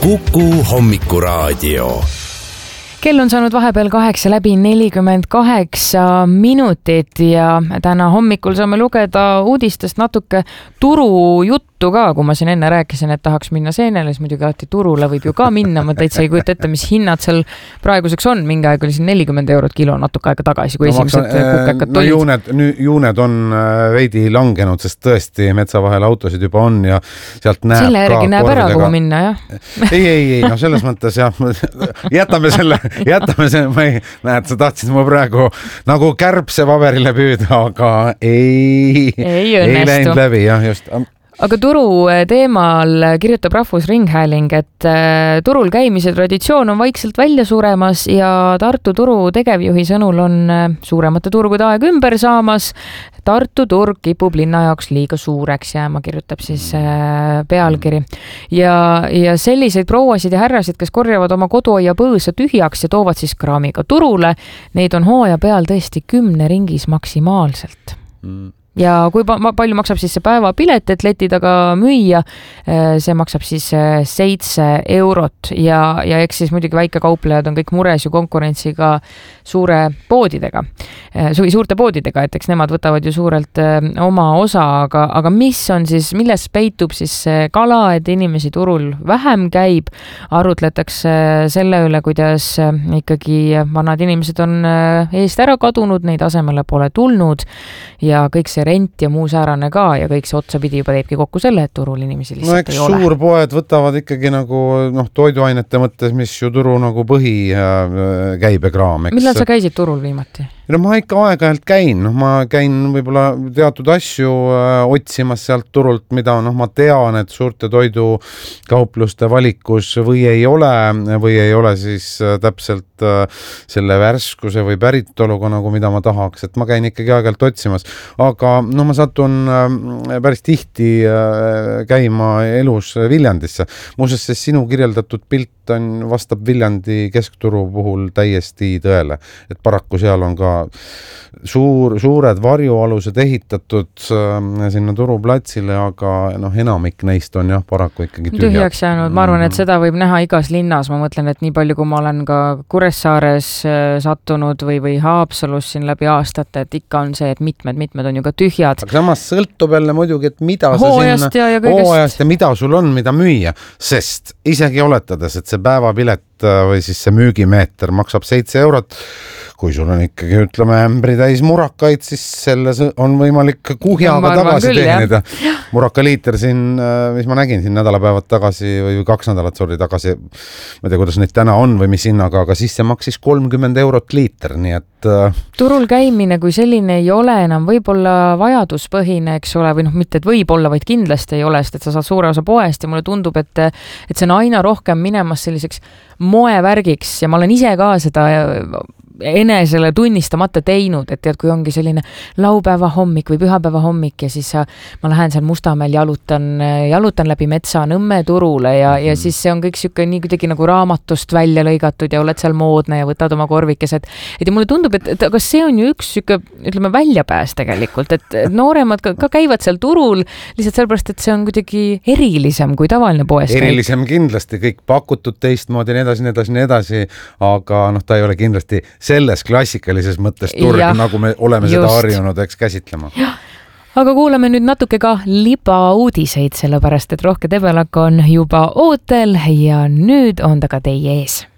Kuku Hommikuraadio. Kell on saanud vahepeal 8:48 ja täna hommikul saame lugeda uudistest natuke turujuttu ka, kui ma siin enne rääkisin, et tahaks minna seenele, siis muidugi alati turule võib ju ka minna, ma täitsa ei kujuta ette, mis hinnad seal praeguseks on, mingi aeg oli siin 40 € kilo natuke aega tagasi, kui esimesed kukekad tulid. Juuned on veidi langenud, sest tõesti metsa vahel autosid juba on ja sealt näeb selle järgi näeb ära, kuhu minna, jah? Ei, no selles mõttes jah, jätame selle, ma ei näe, et sa tahtsid mu praegu nagu kärbse paberile püüda, aga ei läinud läbi, jah, just. Aga turu teemal kirjutab Rahvusringhääling, et turul käimise traditsioon on vaikselt välja suremas ja Tartu turu tegevjuhi sõnul on suuremate turgude aeg ümber saamas. Tartu turg kipub linna jaoks liiga suureks jääma, kirjutab siis pealkiri. Ja selliseid prouasid ja härrasid, kes korjavad oma koduaia põõsa tühjaks ja toovad siis kraamiga turule, neid on hooaja peal tõesti 10 ringis maksimaalselt. Ja kui palju maksab siis see päevapilet, et leti taga müüa, see maksab siis 7 € ja eks siis muidugi väikekauplejad on kõik mures ju konkurentsiga suurte poodidega, et eks nemad võtavad ju suurelt oma osa, aga milles peitub siis kala, et inimesi turul vähem käib, arutletakse selle üle, kuidas ikkagi vanad inimesed on eest ära kadunud, neid asemele pole tulnud ja kõik see rent ja muu säärane ka ja kõik see otsapidi juba teebki kokku selle, et turul inimesi lihtsalt ei ole. Suurpoed võtavad ikkagi nagu toiduainete mõttes, mis ju turu nagu põhikäibekraam. Millal sa käisid turul viimati? No ma ikka aeg-ajalt käin, ma käin võib-olla teatud asju otsimas sealt turult, mida ma tean, et suurte toidukaupluste valikus või ei ole siis täpselt selle värskuse või päritoluga nagu mida ma tahaks, et ma käin ikkagi aeg-ajalt otsimas, aga ma satun päris tihti käima elus Viljandisse. Muuseas, see sinu kirjeldatud pilt vastab Viljandi keskturu puhul täiesti tõele, et paraku seal on ka suured varjualused ehitatud sinna turuplatsile, aga enamik neist on jah paraku ikkagi tühjaks jäänud. Ma arvan, et seda võib näha igas linnas. Ma mõtlen, et nii palju, kui ma olen ka Kuressaares sattunud või Haapsalus siin läbi aastate, et ikka on see, et mitmed on ju ka tühjad. Aga samas sõltub jälle muidugi, et mida hooajast sa sinna hooajast ja mida sul on, mida müüa, sest isegi oletades, et see päevapilet või siis see müügimeeter maksab 7 €. Kui sul on ikkagi, ütleme, ämbri täis murakaid, siis selle on võimalik kuhjaga tagasi teenida. Murakaliiter siin, mis ma nägin siin nädalapäevad tagasi või 2 nädalat tagasi, ma ei tea, kuidas neid täna on või mis hinnaga, aga siis see maksis 30 € liiter, nii et turul käimine kui selline ei ole enam võib-olla vajaduspõhine, eks ole, või mitte, et võib-olla, vaid kindlasti ei ole, sest et sa saad suure osa poest ja mulle tundub, et see on aina rohkem minemas selliseks moevärgiks ja ma olen ise ka seda enesele tunnistamata teinud, et tead, kui ongi selline laupäeva hommik või pühapäeva hommik ja siis ma lähen seal Mustamäel jalutan läbi metsa Nõmme turule ja siis see on kõik siuke nii kuidagi nagu raamatust välja lõigatud ja oled seal moodne ja võtad oma korvikesed. Et mulle tundub, et aga see on ju üks siuke, ütleme, väljapääs tegelikult, et nooremad ka käivad seal turul lihtsalt sellepärast, et see on kuidagi erilisem kui tavaline poes. Erilisem kindlasti, kõik pakutud teistmoodi nii edasi, aga ta ei ole kindlasti selles klassikalises mõttes turg, nagu me oleme seda harjunud käsitlema. Aga kuulame nüüd natuke ka libauudiseid, sellepärast et Rohke Debelak on juba ootel ja nüüd on ta ka teie ees.